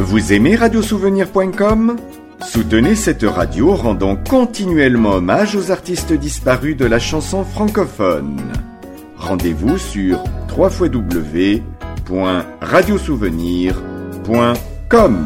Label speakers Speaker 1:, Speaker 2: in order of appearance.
Speaker 1: Vous aimez radiosouvenir.com ? Soutenez cette radio en rendant continuellement hommage aux artistes disparus de la chanson francophone. Rendez-vous sur www.radiosouvenir.com.